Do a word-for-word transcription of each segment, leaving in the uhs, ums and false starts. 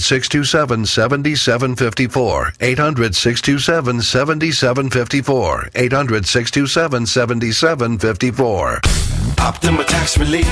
six two seven, seven seven five four. eight hundred, six two seven, seven seven five four. eight hundred, six two seven, seven seven five four. Optima Tax Relief.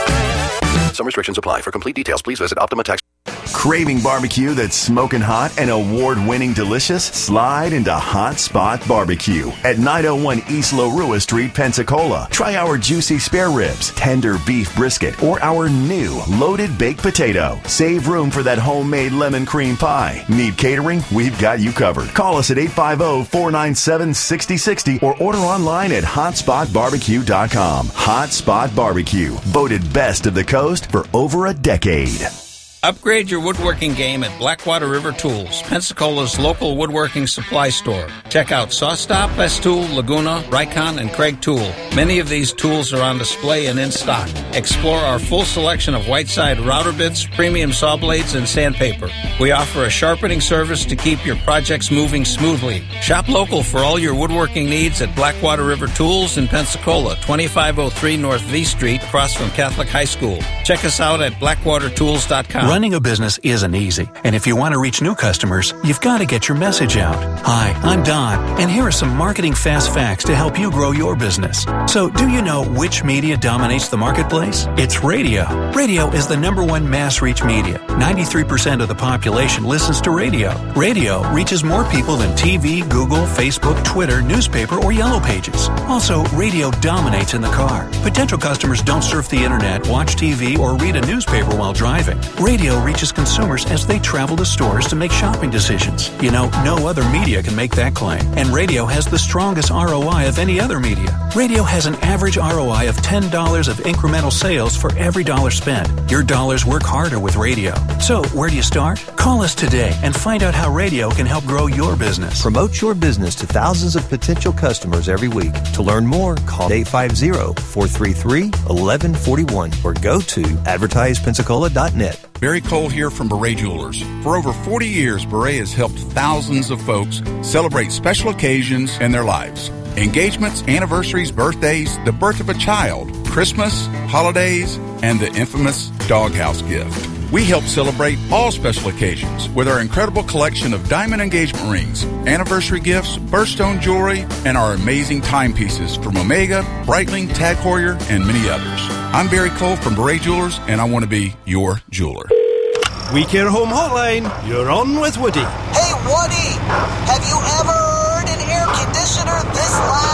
Some restrictions apply. For complete details, please visit Optima Tax. Craving barbecue that's smoking hot and award-winning delicious? Slide into Hot Spot Barbecue at nine oh one East Larua Street, Pensacola. Try our juicy spare ribs, tender beef brisket, or our new loaded baked potato. Save room for that homemade lemon cream pie. Need catering? We've got you covered. Call us at eight five zero, four nine seven, six zero six zero or order online at hot spot barbecue dot com. Hot Spot Barbecue, voted best of the coast for over a decade. Upgrade your woodworking game at Blackwater River Tools, Pensacola's local woodworking supply store. Check out SawStop, Festool, Laguna, Rikon, and Craig Tool. Many of these tools are on display and in stock. Explore our full selection of Whiteside router bits, premium saw blades, and sandpaper. We offer a sharpening service to keep your projects moving smoothly. Shop local for all your woodworking needs at Blackwater River Tools in Pensacola, twenty-five oh three North V Street, across from Catholic High School. Check us out at blackwater tools dot com. Running a business isn't easy, and if you want to reach new customers, you've got to get your message out. Hi, I'm Don, and here are some marketing fast facts to help you grow your business. So, do you know which media dominates the marketplace? It's radio. Radio is the number one mass reach media. ninety-three percent of the population listens to radio. Radio reaches more people than T V, Google, Facebook, Twitter, newspaper, or Yellow Pages. Also, radio dominates in the car. Potential customers don't surf the internet, watch T V, or read a newspaper while driving. Radio reaches consumers as they travel to stores to make shopping decisions. You know, no other media can make that claim. And radio has the strongest R O I of any other media. Radio has an average R O I of ten dollars of incremental sales for every dollar spent. Your dollars work harder with radio. So, where do you start? Call us today and find out how radio can help grow your business. Promote your business to thousands of potential customers every week. To learn more, call eight five zero, four three three, one one four one or go to advertise pensacola dot net. Barry Cole here from Beret Jewelers. For over forty years, Beret has helped thousands of folks celebrate special occasions in their lives. Engagements, anniversaries, birthdays, the birth of a child, Christmas, holidays, and the infamous doghouse gift. We help celebrate all special occasions with our incredible collection of diamond engagement rings, anniversary gifts, birthstone jewelry, and our amazing timepieces from Omega, Breitling, Tag Heuer, and many others. I'm Barry Cole from Beret Jewelers, and I want to be your jeweler. We Care Home Hotline, you're on with Woody. Hey, Woody, have you ever heard an air conditioner this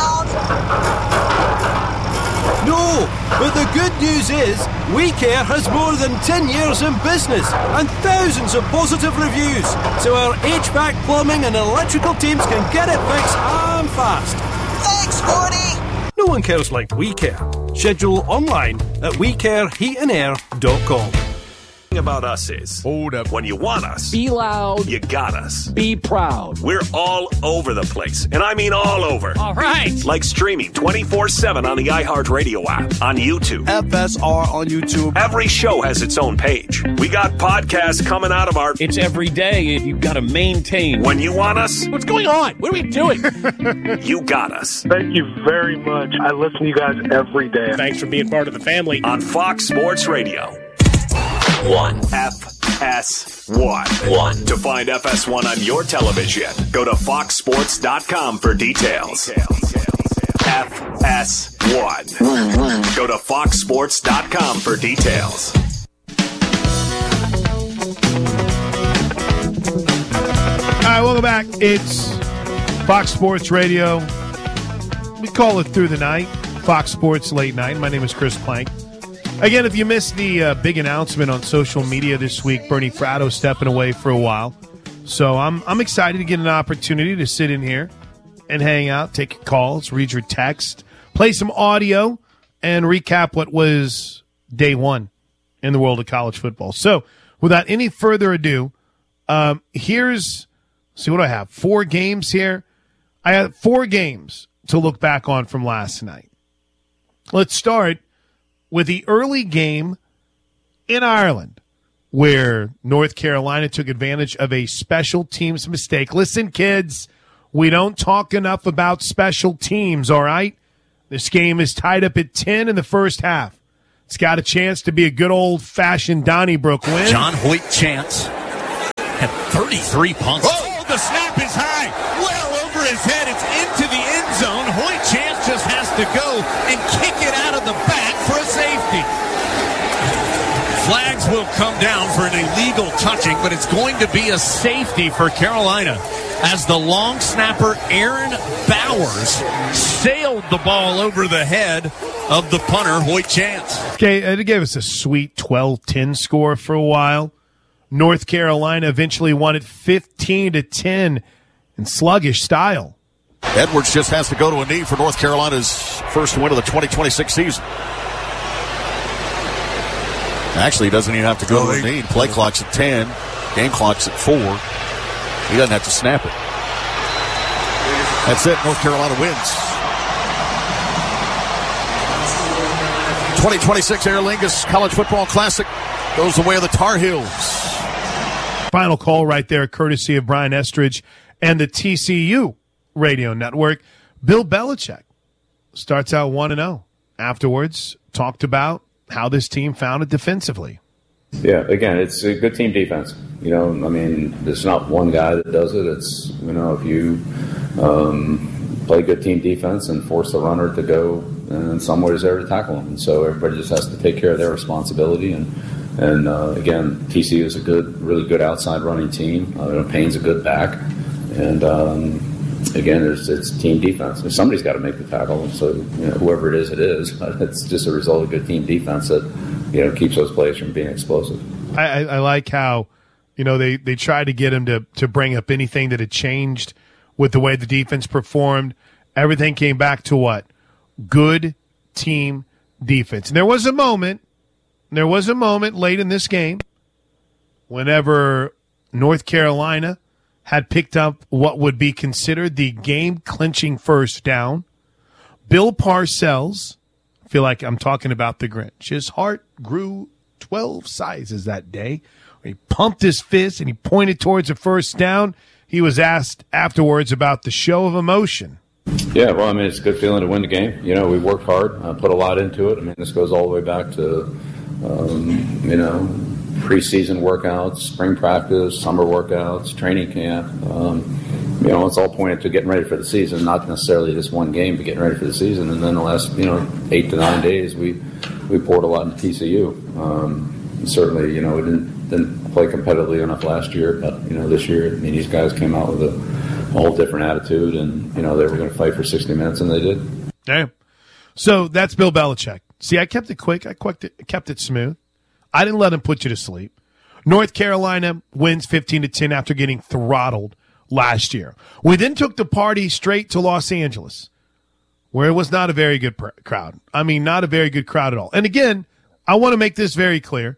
loud? No, but the good news is We Care has more than ten years in business and thousands of positive reviews, so our H V A C, plumbing and electrical teams can get it fixed and fast. Thanks, Woody. No one cares like We Care. Schedule online at we care heat and air dot com. About us is, hold up, when you want us, be loud, you got us, be proud. We're all over the place, and I mean all over. All right. Like streaming twenty-four seven on the iHeartRadio app, on YouTube, F S R on YouTube. Every show has its own page. We got podcasts coming out of our... It's every day, and you've got to maintain. When you want us... What's going on? What are we doing? You got us. Thank you very much. I listen to you guys every day. Thanks for being part of the family. On Fox Sports Radio. One. F S one. One. To find F S one on your television, go to fox sports dot com for details. F S one. One, one. Go to fox sports dot com for details. All right, welcome back. It's Fox Sports Radio. We call it Through the Night, Fox Sports Late Night. My name is Chris Plank. Again, if you missed the uh, big announcement on social media this week, Bernie Fratto stepping away for a while. So I'm I'm excited to get an opportunity to sit in here and hang out, take your calls, read your text, play some audio, and recap what was day one in the world of college football. So without any further ado, um, here's, see what do I have, four games here. I have four games to look back on from last night. Let's start with the early game in Ireland, where North Carolina took advantage of a special teams mistake. Listen, kids, we don't talk enough about special teams, all right? This game is tied up at ten in the first half. It's got a chance to be a good old-fashioned Donnybrook win. John Hoyt chance. had thirty-three punts. Oh, the snap is high. Well over his head. It's into the end zone. Hoyt Chance just has to go and kick it out of the back for a safety. Flags will come down for an illegal touching, but it's going to be a safety for Carolina as the long snapper Aaron Bowers sailed the ball over the head of the punter, Hoyt Chance. Okay, it gave us a sweet twelve ten score for a while. North Carolina eventually won it fifteen to ten in sluggish style. Edwards just has to go to a knee for North Carolina's first win of the twenty twenty-six season. Actually, he doesn't even have to go to a knee. Play clock's at ten. Game clock's at four. He doesn't have to snap it. That's it. North Carolina wins. twenty twenty-six Aer Lingus College Football Classic goes the way of the Tar Heels. Final call right there, courtesy of Brian Estridge and the T C U radio network. Bill Belichick starts out one and oh. Afterwards, talked about how this team found it defensively. Yeah, again, it's a good team defense. You know, I mean, there's not one guy that does it. It's, you know, if you um, play good team defense and force the runner to go, and somebody's there to tackle them. And so everybody just has to take care of their responsibility. And, and uh, again, T C U is a good, really good outside running team. Uh, Payne's a good back. And, um, again, there's, it's team defense. Somebody's got to make the tackle. So, you know, whoever it is, it is. But it's just a result of good team defense that, you know, keeps those plays from being explosive. I, I, I like how, you know, they, they tried to get him to, to bring up anything that had changed with the way the defense performed. Everything came back to what? Good team defense. And there was a moment, there was a moment late in this game whenever North Carolina had picked up what would be considered the game-clinching first down. Bill Parcells, I feel like I'm talking about the Grinch, his heart grew twelve sizes that day. He pumped his fist and he pointed towards a first down. He was asked afterwards about the show of emotion. Yeah, well, I mean, it's a good feeling to win the game. You know, we worked hard, uh, put a lot into it. I mean, this goes all the way back to, um, you know, preseason workouts, spring practice, summer workouts, training camp. Um, you know, it's all pointed to getting ready for the season, not necessarily just one game, but getting ready for the season. And then the last, you know, eight to nine days, we we poured a lot into T C U. Um, certainly, you know, we didn't didn't play competitively enough last year, but you know, this year, I mean, these guys came out with a whole different attitude, and you know, they were going to fight for sixty minutes, and they did. Damn. So that's Bill Belichick. See, I kept it quick. I kept it, kept it smooth. I didn't let him put you to sleep. North Carolina wins fifteen to ten after getting throttled last year. We then took the party straight to Los Angeles, where it was not a very good pr- crowd. I mean, not a very good crowd at all. And again, I want to make this very clear.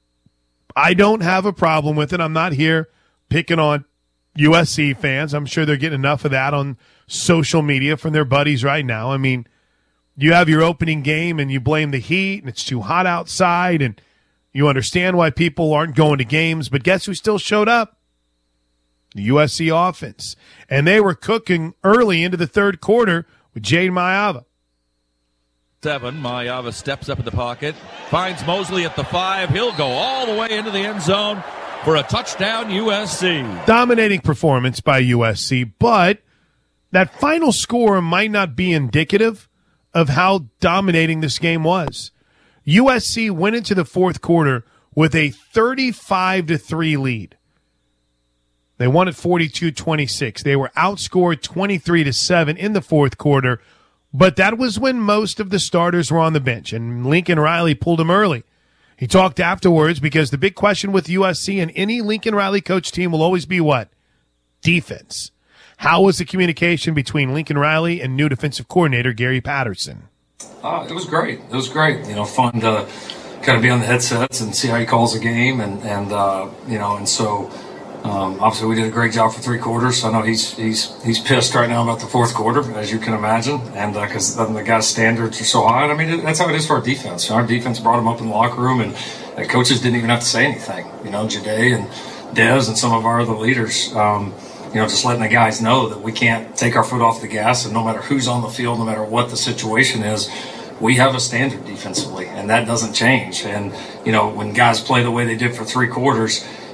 I don't have a problem with it. I'm not here picking on U S C fans. I'm sure they're getting enough of that on social media from their buddies right now. I mean, you have your opening game and you blame the heat and it's too hot outside and you understand why people aren't going to games, but guess who still showed up? The U S C offense. And they were cooking early into the third quarter with Jade Maiava. Seven, Maiava steps up in the pocket, finds Mosley at the five. He'll go all the way into the end zone for a touchdown, U S C. Dominating performance by U S C, but that final score might not be indicative of how dominating this game was. U S C went into the fourth quarter with a thirty-five to three lead. They won at forty-two twenty-six. They were outscored twenty-three to seven in the fourth quarter, but that was when most of the starters were on the bench, and Lincoln Riley pulled them early. He talked afterwards because the big question with U S C and any Lincoln Riley coach team will always be what? Defense. How was the communication between Lincoln Riley and new defensive coordinator Gary Patterson? Uh, it was great. It was great. You know, fun to kind of be on the headsets and see how he calls the game, and and uh, you know, and so um, obviously we did a great job for three quarters. I know he's he's he's pissed right now about the fourth quarter, as you can imagine, and because uh, the guys' standards are so high. And I mean, that's how it is for our defense. Our defense brought him up in the locker room, and the coaches didn't even have to say anything. You know, Jade and Dez and some of our other leaders. Um, You know, just letting the guys know that we can't take our foot off the gas, and no matter who's on the field, no matter what the situation is, we have a standard defensively, and that doesn't change. And, you know, when guys play the way they did for three quarters,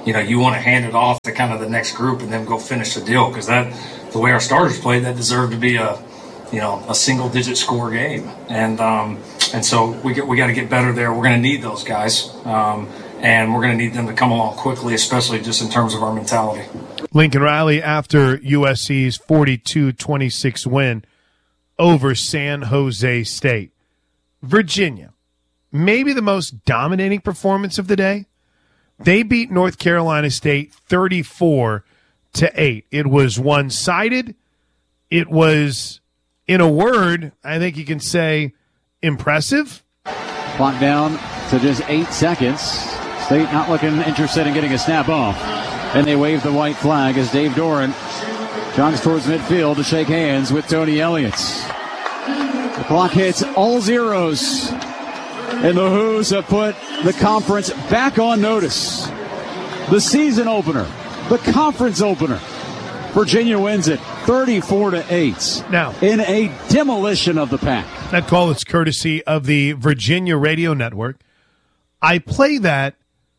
you know, you want to hand it off to kind of the next group and then go finish the deal, because that, the way our starters played, that deserved to be a, you know, a single-digit score game. And um, and so we get, we got to get better there. We're going to need those guys, um, and we're going to need them to come along quickly, especially just in terms of our mentality. Lincoln Riley after U S C's forty-two twenty-six win over San Jose State. Virginia, maybe the most dominating performance of the day. They beat North Carolina State thirty-four to eight. It was one-sided. It was, in a word, I think you can say impressive. Clock down to just eight seconds. State not looking interested in getting a snap off. And they wave the white flag as Dave Doran jogs towards midfield to shake hands with Tony Elliott. The clock hits all zeros. And the Hoos have put the conference back on notice. The season opener, the conference opener. Virginia wins it thirty-four to eight. Now, in a demolition of the pack. That call is courtesy of the Virginia Radio Network. I play that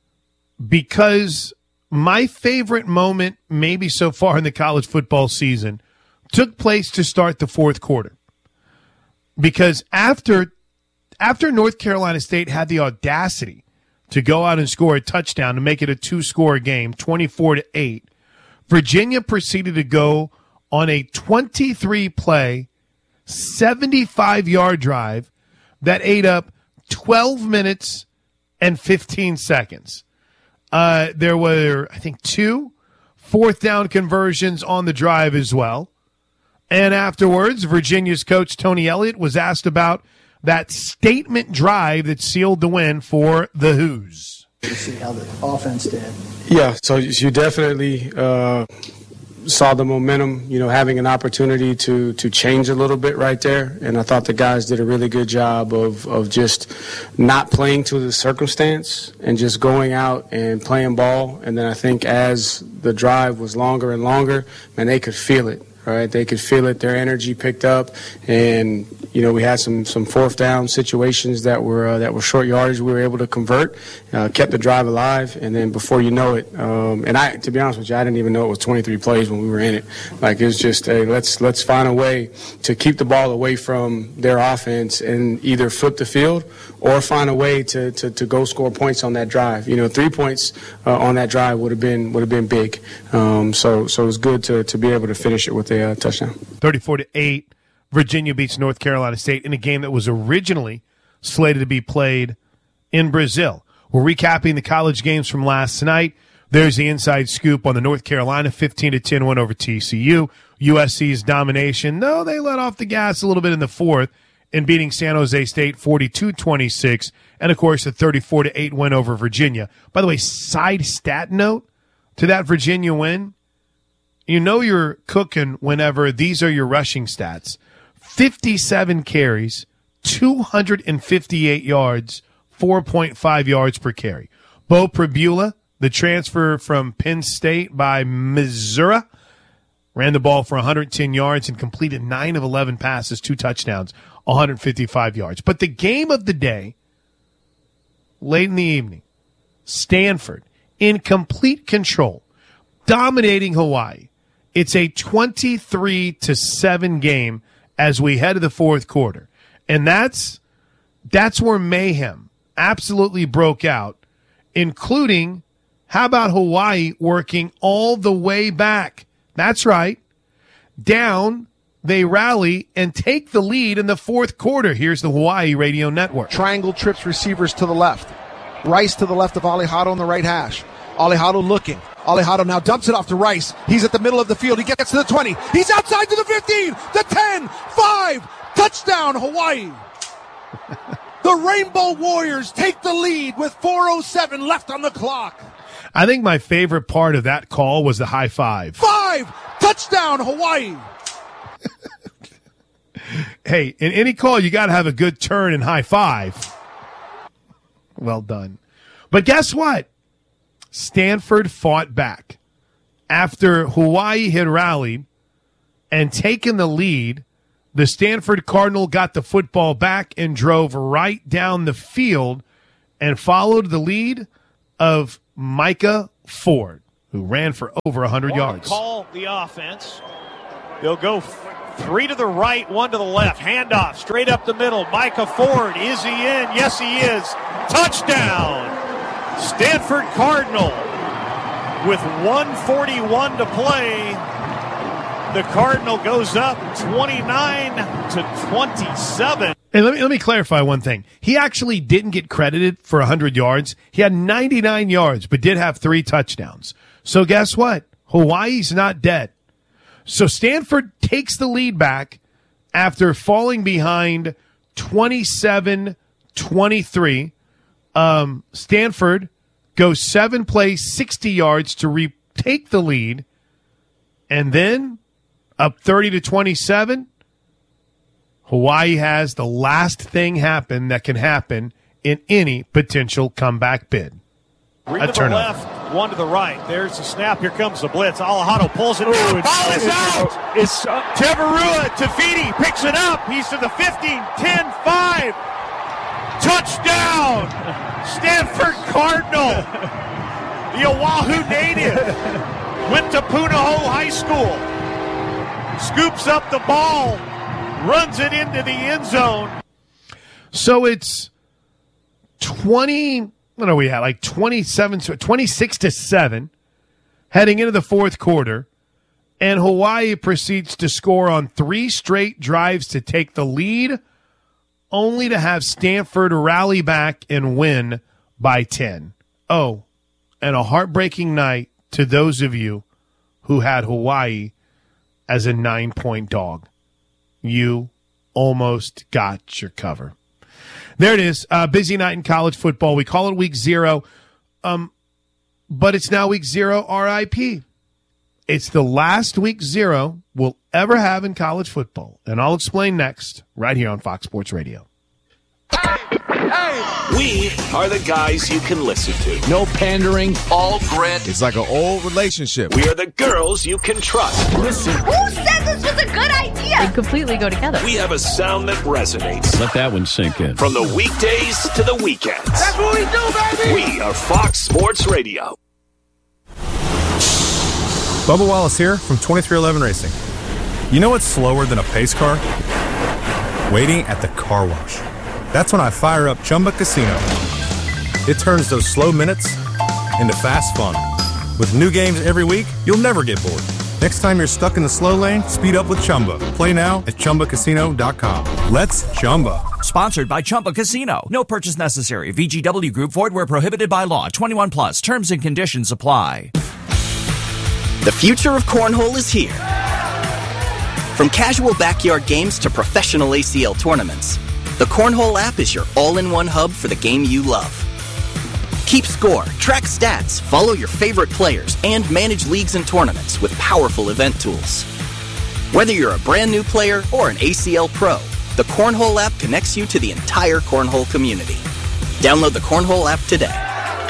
because my favorite moment, maybe so far in the college football season, took place to start the fourth quarter. Because after after North Carolina State had the audacity to go out and score a touchdown to make it a two-score game, twenty-four to eight, Virginia proceeded to go on a twenty-three play, seventy-five-yard drive that ate up twelve minutes and fifteen seconds. Uh, there were, I think, two fourth down conversions on the drive as well. And afterwards, Virginia's coach, Tony Elliott, was asked about that statement drive that sealed the win for the Hoos. To see how the offense did. Yeah, so you definitely uh, saw the momentum, you know, having an opportunity to to change a little bit right there. And I thought the guys did a really good job of, of just not playing to the circumstance and just going out and playing ball. And then I think as the drive was longer and longer, man, they could feel it. Right, they could feel it. Their energy picked up, and you know we had some, some fourth down situations that were uh, that were short yardage. We were able to convert, uh, kept the drive alive, and then before you know it, um, and I, to be honest with you, I didn't even know it was twenty-three plays when we were in it. Like it was just, hey, let's let's find a way to keep the ball away from their offense and either flip the field or find a way to, to, to go score points on that drive. You know, three points uh, on that drive would have been would have been big. Um, so so it was good to to be able to finish it with a uh, touchdown. thirty-four to eight, Virginia beats North Carolina State in a game that was originally slated to be played in Brazil. We're recapping the college games from last night. There's the inside scoop on the North Carolina fifteen to ten win over T C U. U S C's domination, no, they let off the gas a little bit in the fourth in beating San Jose State forty-two twenty-six, and, of course, a thirty-four to eight win over Virginia. By the way, side stat note to that Virginia win, you know you're cooking whenever these are your rushing stats. fifty-seven carries, two hundred fifty-eight yards, four point five yards per carry. Bo Prabula, the transfer from Penn State by Missouri, ran the ball for one hundred ten yards and completed nine of eleven passes, two touchdowns, one hundred fifty-five yards. But the game of the day, late in the evening, Stanford in complete control, dominating Hawaii. It's a twenty-three to seven game as we head to the fourth quarter. And that's that's where mayhem absolutely broke out, including, how about Hawaii working all the way back? That's right. Down, they rally and take the lead in the fourth quarter. Here's the Hawaii Radio Network. Triangle trips receivers to the left. Rice to the left of Alejado on the right hash. Alejado looking. Alejado now dumps it off to Rice. He's at the middle of the field. He gets to the twenty. He's outside to the fifteen, the ten, five. Touchdown, Hawaii. The Rainbow Warriors take the lead with four oh seven left on the clock. I think my favorite part of that call was the high five. Five. Touchdown, Hawaii. Hey, in any call, you got to have a good turn and high five. Well done. But guess what? Stanford fought back. After Hawaii had rallied and taken the lead, the Stanford Cardinal got the football back and drove right down the field and followed the lead of Micah Ford, who ran for over one hundred yards. Call the offense. They'll go f- three to the right, one to the left. Handoff straight up the middle. Micah Ford, is he in? Yes, he is. Touchdown. Stanford Cardinal with one forty-one to play. The Cardinal goes up twenty-nine to twenty-seven. And let me let me clarify one thing. He actually didn't get credited for one hundred yards. He had ninety-nine yards, but did have three touchdowns. So guess what? Hawaii's not dead. So Stanford takes the lead back after falling behind twenty-seven twenty-three. Um, Stanford goes seven plays, sixty yards to retake the lead. And then up thirty to twenty-seven, Hawaii has the last thing happen that can happen in any potential comeback bid. Three A to turnover. the left, one to the right. There's the snap. Here comes the blitz. Alejandro pulls it. Ooh, ball is out. It's uh, Teverua. Tafiti picks it up. He's to the fifteen, ten, five. Touchdown. Stanford Cardinal. The Oahu native went to Punahou High School. Scoops up the ball. Runs it into the end zone. So it's twenty, what are we at? Like twenty-seven, twenty-six to seven heading into the fourth quarter. And Hawaii proceeds to score on three straight drives to take the lead, only to have Stanford rally back and win by ten. Oh, and a heartbreaking night to those of you who had Hawaii as a nine-point dog. You almost got your cover. There it is. Uh, busy night in college football. We call it week zero, um, but it's now week zero R I P. It's the last week zero we'll ever have in college football, and I'll explain next right here on Fox Sports Radio. We are the guys you can listen to. No pandering, all grit. It's like an old relationship. We are the girls you can trust. Listen. Who said this was a good idea? They completely go together. We have a sound that resonates. Let that one sink in. From the weekdays to the weekends. That's what we do, baby! We are Fox Sports Radio. Bubba Wallace here from twenty-three eleven Racing. You know what's slower than a pace car? Waiting at the car wash. That's when I fire up Chumba Casino. It turns those slow minutes into fast fun. With new games every week, you'll never get bored. Next time you're stuck in the slow lane, speed up with Chumba. Play now at Chumba Casino dot com. Let's Chumba. Sponsored by Chumba Casino. No purchase necessary. V G W Group. Void where prohibited by law. twenty-one plus. Terms and conditions apply. The future of cornhole is here. From casual backyard games to professional A C L tournaments, the Cornhole app is your all-in-one hub for the game you love. Keep score, track stats, follow your favorite players, and manage leagues and tournaments with powerful event tools. Whether you're a brand new player or an A C L pro, the Cornhole app connects you to the entire Cornhole community. Download the Cornhole app today.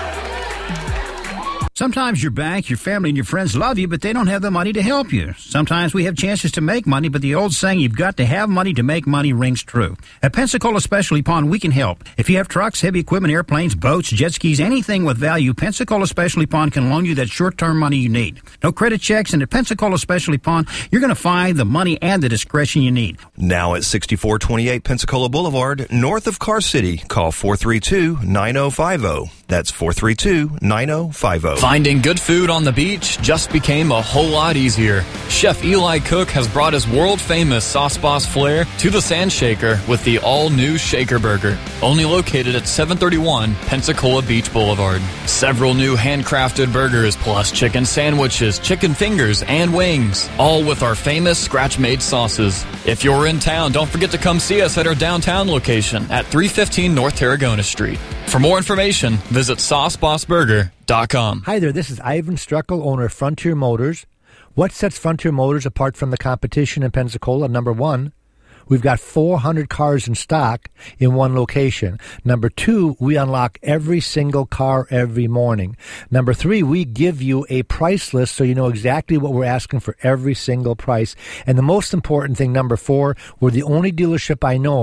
Sometimes your bank, your family, and your friends love you, but they don't have the money to help you. Sometimes we have chances to make money, but the old saying, you've got to have money to make money, rings true. At Pensacola Specialty Pond, we can help. If you have trucks, heavy equipment, airplanes, boats, jet skis, anything with value, Pensacola Specialty Pond can loan you that short-term money you need. No credit checks, and at Pensacola Specialty Pond, you're going to find the money and the discretion you need. Now at sixty-four twenty-eight Pensacola Boulevard, north of Car City, call four three two, nine oh five oh. That's four three two, nine oh five oh. Finding good food on the beach just became a whole lot easier. Chef Eli Cook has brought his world-famous Sauce Boss flair to the Sand Shaker with the all-new Shaker Burger, only located at seven thirty-one Pensacola Beach Boulevard. Several new handcrafted burgers plus chicken sandwiches, chicken fingers, and wings, all with our famous scratch-made sauces. If you're in town, don't forget to come see us at our downtown location at three fifteen North Tarragona Street. For more information, visit sauce boss burger dot com. Hi there, this is Ivan Struckel, owner of Frontier Motors. What sets Frontier Motors apart from the competition in Pensacola? Number one, we've got four hundred cars in stock in one location. Number two, we unlock every single car every morning. Number three, we give you a price list so you know exactly what we're asking for every single price. And the most important thing, number four, we're the only dealership I know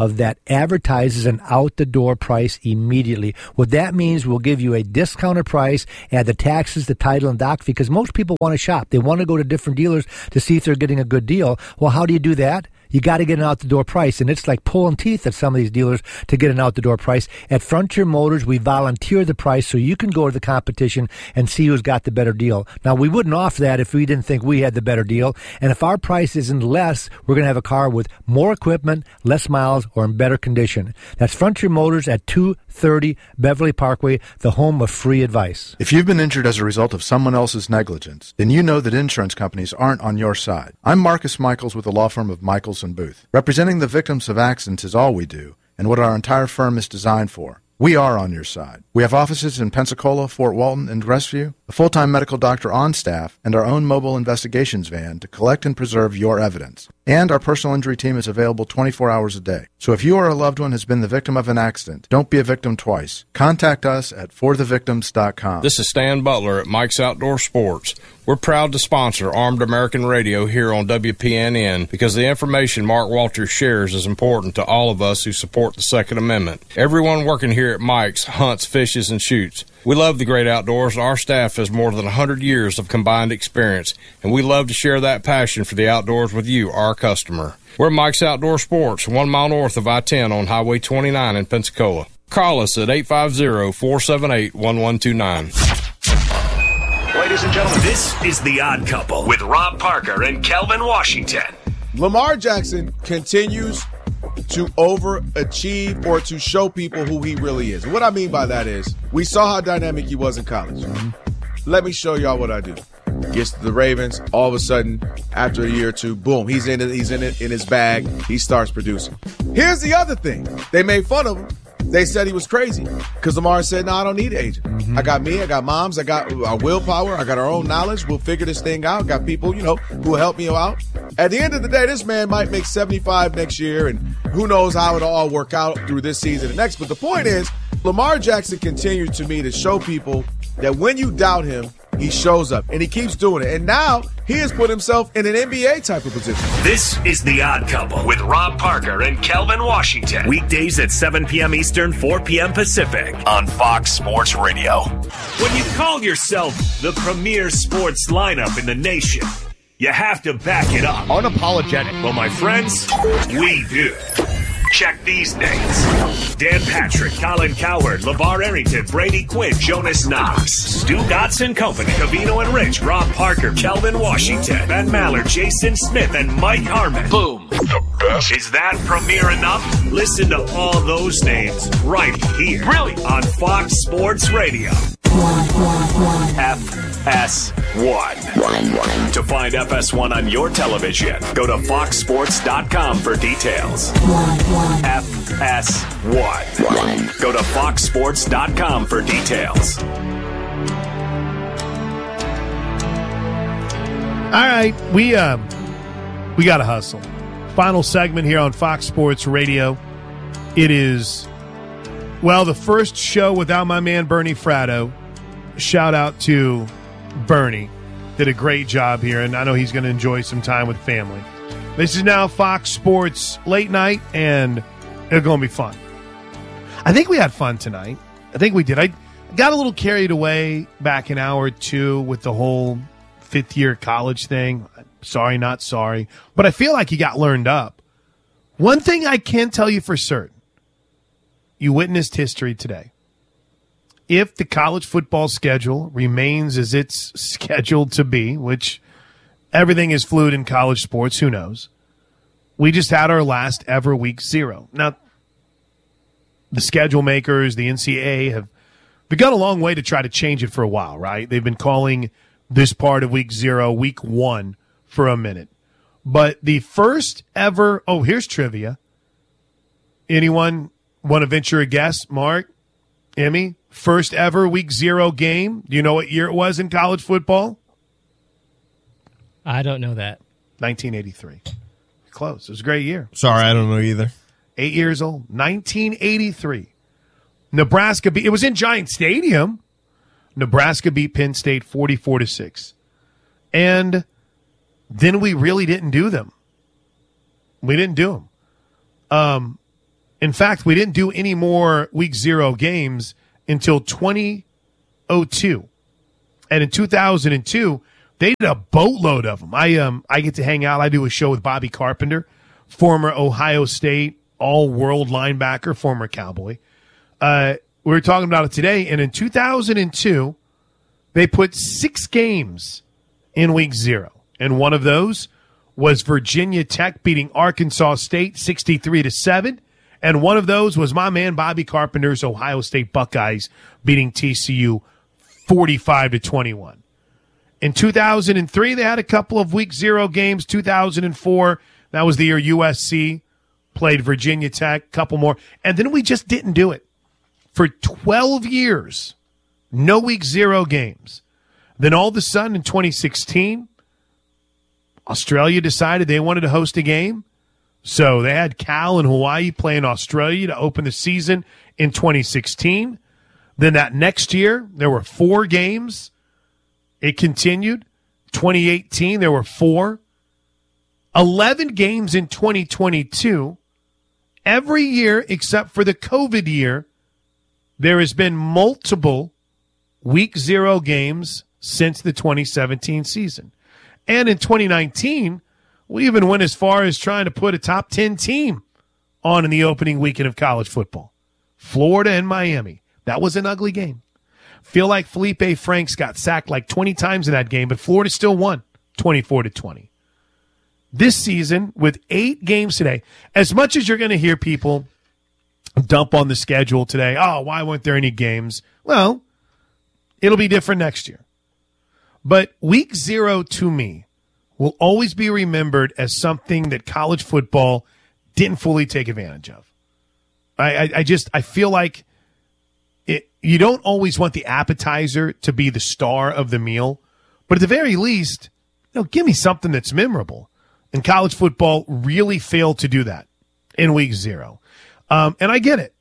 of that advertises an out-the-door price immediately. What that means, we'll give you a discounted price, add the taxes, the title, and doc fee, because most people want to shop. They want to go to different dealers to see if they're getting a good deal. Well, how do you do that? You got to get an out-the-door price, and it's like pulling teeth at some of these dealers to get an out-the-door price. At Frontier Motors, we volunteer the price so you can go to the competition and see who's got the better deal. Now, we wouldn't offer that if we didn't think we had the better deal, and if our price isn't less, we're going to have a car with more equipment, less miles, or in better condition. That's Frontier Motors at two thirty Beverly Parkway, the home of free advice. If you've been injured as a result of someone else's negligence, then you know that insurance companies aren't on your side. I'm Marcus Michaels with the law firm of Michaels and Booth. Representing the victims of accidents is all we do, and what our entire firm is designed for. We are on your side. We have offices in Pensacola, Fort Walton, and Crestview, a full-time medical doctor on staff, and our own mobile investigations van to collect and preserve your evidence. And our personal injury team is available twenty-four hours a day. So if you or a loved one has been the victim of an accident, don't be a victim twice. Contact us at for the victims dot com. This is Stan Butler at Mike's Outdoor Sports. We're proud to sponsor Armed American Radio here on W P N N because the information Mark Walters shares is important to all of us who support the Second Amendment. Everyone working here at Mike's hunts, fishes, and shoots. We love the great outdoors. Our staff has more than one hundred years of combined experience, and we love to share that passion for the outdoors with you, our customer. We're Mike's Outdoor Sports, one mile north of I ten on Highway twenty-nine in Pensacola. Call us at eight five zero, four seven eight, one one two nine. Ladies and gentlemen, this is The Odd Couple with Rob Parker and Kelvin Washington. Lamar Jackson continues to overachieve or to show people who he really is. What I mean by that is, we saw how dynamic he was in college. Let me show y'all what I do. Gets to the Ravens, all of a sudden, after a year or two, boom, he's in it, he's in it in his bag, he starts producing. Here's the other thing. They made fun of him. They said he was crazy because Lamar said, no, I don't need an agent. Mm-hmm. I got me, I got moms, I got our willpower, I got our own knowledge. We'll figure this thing out. Got people, you know, who will help me out. At the end of the day, this man might make seventy-five next year, and who knows how it'll all work out through this season and next. But the point is, Lamar Jackson continues to me to show people that when you doubt him, he shows up, and he keeps doing it. And now he has put himself in an N B A type of position. This is The Odd Couple with Rob Parker and Kelvin Washington. Weekdays at seven p.m. Eastern, four p.m. Pacific on Fox Sports Radio. When you call yourself the premier sports lineup in the nation, you have to back it up. Unapologetic. Well, my friends, we do. Check these names. Dan Patrick, Colin Cowherd, LeVar Arrington, Brady Quinn, Jonas Knox, Stu Godson Company, Cavino and Rich, Rob Parker, Kelvin Washington, Ben Maller, Jason Smith, and Mike Harmon. Boom. The best. Is that premier enough? Listen to all those names right here. Really? On Fox Sports Radio. F S one. To find F S one on your television, go to fox sports dot com for details. F S one. Go to fox sports dot com for details. All right, we uh, we got to hustle. Final segment here on Fox Sports Radio. It is, well, the first show without my man Bernie Fratto. Shout out to Bernie. Did a great job here, and I know he's going to enjoy some time with family. This is now Fox Sports Late Night, and it's going to be fun. I think we had fun tonight. I think we did. I got a little carried away back an hour or two with the whole fifth-year college thing. Sorry, not sorry. But I feel like you got learned up. One thing I can tell you for certain, you witnessed history today. If the college football schedule remains as it's scheduled to be, which everything is fluid in college sports, who knows? We just had our last ever week zero. Now, the schedule makers, the N C double A, have begun a long way to try to change it for a while, right? They've been calling this part of week zero week one for a minute. But the first ever, oh, here's trivia. Anyone want to venture a guess? Mark? Emmy? First ever week zero game. Do you know what year it was in college football? I don't know that. nineteen eighty-three. Close. It was a great year. Sorry, I don't know either. Eight years old. nineteen eighty-three. Nebraska beat, it was in Giant Stadium. Nebraska beat Penn State forty-four to six. And then we really didn't do them. We didn't do them. Um, In fact, we didn't do any more week zero games until twenty oh two. And in two thousand two, they did a boatload of them. I um I get to hang out. I do a show with Bobby Carpenter, former Ohio State all-world linebacker, former Cowboy. Uh, we were talking about it today, and in two thousand two, they put six games in week zero. And one of those was Virginia Tech beating Arkansas State sixty-three to seven. And one of those was my man Bobby Carpenter's Ohio State Buckeyes beating T C U forty-five to twenty-one. In two thousand three, they had a couple of week zero games. two thousand four, that was the year U S C played Virginia Tech, a couple more. And then we just didn't do it. For twelve years, no week zero games. Then all of a sudden in twenty sixteen, Australia decided they wanted to host a game. So they had Cal and Hawaii playing Australia to open the season in twenty sixteen. Then that next year, there were four games. It continued. twenty eighteen, there were four. eleven games in twenty twenty-two. Every year except for the COVID year, there has been multiple week zero games since the twenty seventeen season. And in twenty nineteen, we even went as far as trying to put a top ten team on in the opening weekend of college football. Florida and Miami. That was an ugly game. Feel like Felipe Franks got sacked like twenty times in that game, but Florida still won twenty-four to twenty. This season, with eight games today, as much as you're going to hear people dump on the schedule today, oh, why weren't there any games? Well, it'll be different next year. But week zero to me will always be remembered as something that college football didn't fully take advantage of. I, I, I just, I feel like it, you don't always want the appetizer to be the star of the meal, but at the very least, you know, give me something that's memorable. And college football really failed to do that in week zero. Um, and I get it.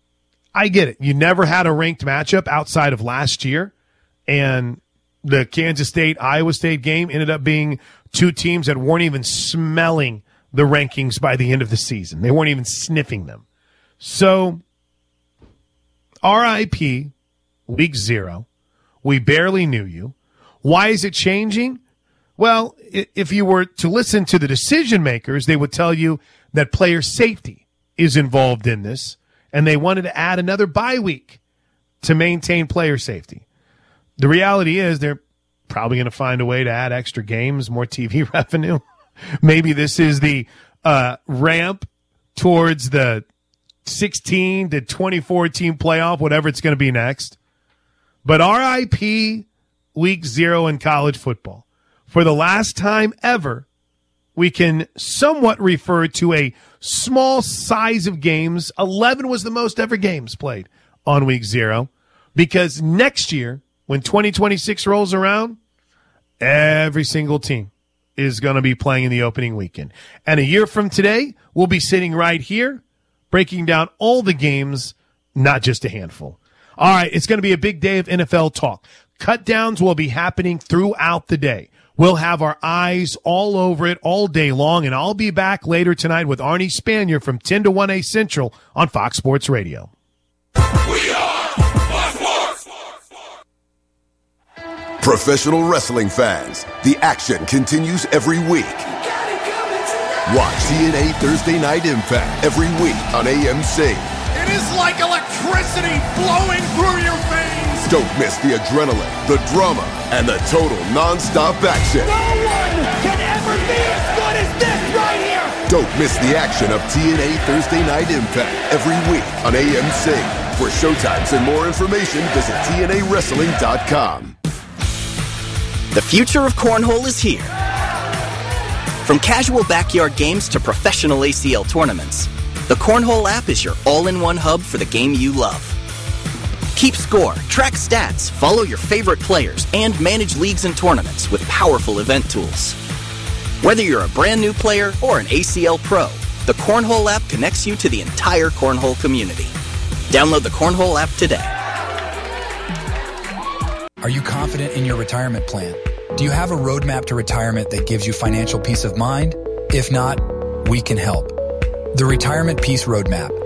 I get it. You never had a ranked matchup outside of last year, and the Kansas State, Iowa State game ended up being two teams that weren't even smelling the rankings by the end of the season. They weren't even sniffing them. So, R I P, week zero. We barely knew you. Why is it changing? Well, if you were to listen to the decision makers, they would tell you that player safety is involved in this, and they wanted to add another bye week to maintain player safety. The reality is they're probably going to find a way to add extra games, more T V revenue. Maybe this is the uh, ramp towards the sixteen to twenty-four team playoff, whatever it's going to be next. But R I P week zero in college football. For the last time ever, we can somewhat refer to a small size of games. eleven was the most ever games played on week zero, because next year, when twenty twenty-six rolls around, every single team is going to be playing in the opening weekend. And a year from today, we'll be sitting right here breaking down all the games, not just a handful. All right, it's going to be a big day of N F L talk. Cut downs will be happening throughout the day. We'll have our eyes all over it all day long, and I'll be back later tonight with Arnie Spanier from ten to one A Central on Fox Sports Radio. We are Fox Sports. Professional wrestling fans, the action continues every week. Watch T N A Thursday Night Impact every week on A M C. It is like electricity flowing through your veins. Don't miss the adrenaline, the drama, and the total non-stop action. No one can ever be as good as this right here. Don't miss the action of T N A Thursday Night Impact every week on A M C. For showtimes and more information, visit T N A wrestling dot com. The future of cornhole is here. From casual backyard games to professional A C L tournaments, the Cornhole app is your all-in-one hub for the game you love. Keep score, track stats, follow your favorite players, and manage leagues and tournaments with powerful event tools. Whether you're a brand new player or an A C L pro, the Cornhole app connects you to the entire Cornhole community. Download the Cornhole app today. Are you confident in your retirement plan? Do you have a roadmap to retirement that gives you financial peace of mind? If not, we can help. The Retirement Peace Roadmap.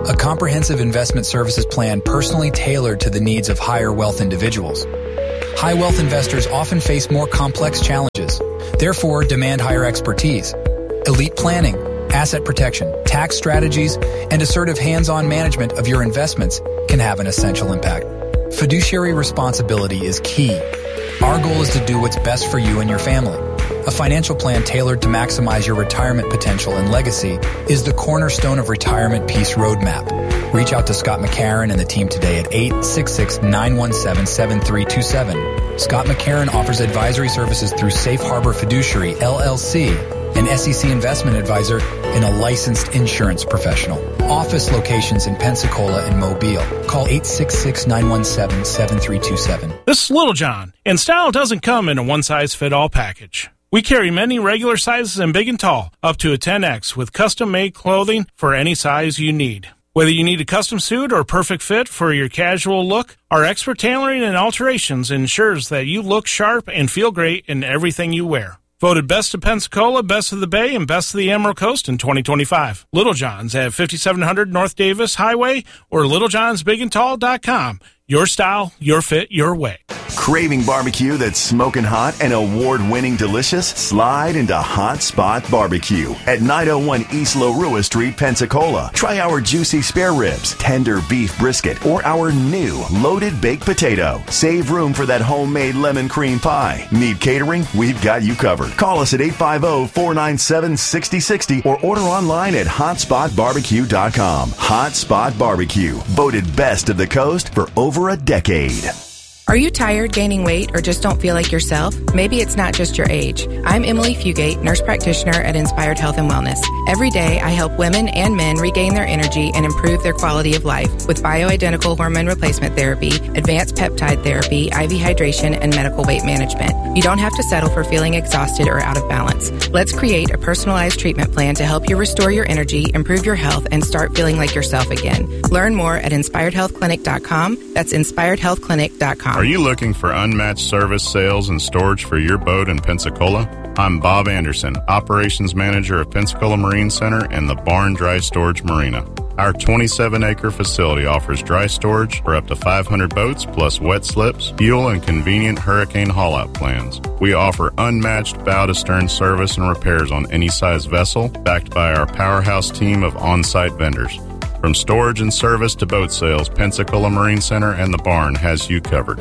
a comprehensive investment services plan personally tailored to the needs of higher wealth individuals. High wealth investors often face more complex challenges, therefore demand higher expertise. Elite planning, asset protection, tax strategies, and assertive hands-on management of your investments can have an essential impact. Fiduciary responsibility is key. Our goal is to do what's best for you and your family. A financial plan tailored to maximize your retirement potential and legacy is the cornerstone of Retirement Peace Roadmap. Reach out to Scott McCarron and the team today at eight six six, nine one seven, seven three two seven. Scott McCarron offers advisory services through Safe Harbor Fiduciary, L L C, an S E C investment advisor and a licensed insurance professional. Office locations in Pensacola and Mobile. Call eight six six, nine one seven, seven three two seven. This is Little John, and style doesn't come in a one-size-fit-all package. We carry many regular sizes and big and tall, up to a ten X, with custom-made clothing for any size you need. Whether you need a custom suit or a perfect fit for your casual look, our expert tailoring and alterations ensures that you look sharp and feel great in everything you wear. Voted Best of Pensacola, Best of the Bay, and Best of the Emerald Coast in twenty twenty-five. Little John's at fifty-seven hundred North Davis Highway or little johns big and tall dot com. Your style, your fit, your way. Craving barbecue that's smoking hot and award-winning delicious? Slide into Hot Spot Barbecue at nine oh one East Larua Street, Pensacola. Try our juicy spare ribs, tender beef brisket, or our new loaded baked potato. Save room for that homemade lemon cream pie. Need catering? We've got you covered. Call us at eight five zero, four nine seven, six zero six zero or order online at hot spot barbecue dot com. Hot Spot Barbecue, voted best of the coast for over a decade. Are you tired, gaining weight, or just don't feel like yourself? Maybe it's not just your age. I'm Emily Fugate, nurse practitioner at Inspired Health and Wellness. Every day, I help women and men regain their energy and improve their quality of life with bioidentical hormone replacement therapy, advanced peptide therapy, I V hydration, and medical weight management. You don't have to settle for feeling exhausted or out of balance. Let's create a personalized treatment plan to help you restore your energy, improve your health, and start feeling like yourself again. Learn more at inspired health clinic dot com. That's inspired health clinic dot com. Are you looking for unmatched service, sales, and storage for your boat in Pensacola? I'm Bob Anderson, Operations Manager of Pensacola Marine Center and the Barn Dry Storage Marina. Our twenty-seven acre facility offers dry storage for up to five hundred boats, plus wet slips, fuel, and convenient hurricane haul-out plans. We offer unmatched bow-to-stern service and repairs on any size vessel, backed by our powerhouse team of on-site vendors. From storage and service to boat sales, Pensacola Marine Center and the Barn has you covered.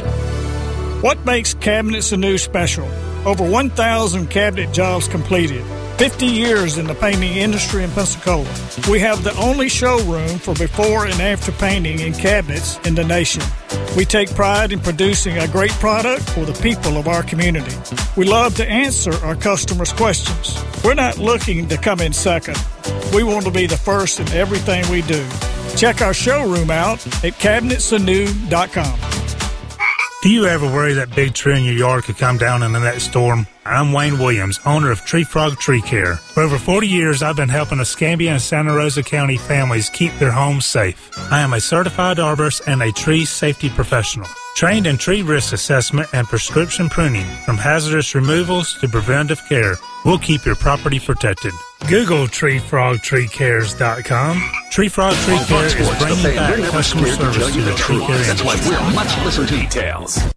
What makes Cabinets Anew special? Over one thousand cabinet jobs completed. fifty years in the painting industry in Pensacola. We have the only showroom for before and after painting in cabinets in the nation. We take pride in producing a great product for the people of our community. We love to answer our customers' questions. We're not looking to come in second. We want to be the first in everything we do. Check our showroom out at cabinets anew dot com. Do you ever worry that big tree in your yard could come down in the next storm? I'm Wayne Williams, owner of Tree Frog Tree Care. For over forty years, I've been helping Escambia and Santa Rosa County families keep their homes safe. I am a certified arborist and a tree safety professional. Trained in tree risk assessment and prescription pruning, from hazardous removals to preventive care, we'll keep your property protected. Google tree frog tree cares dot com. Tree Frog Tree Care is bringing back customer service to the tree care industry. That's why we're much listened to details.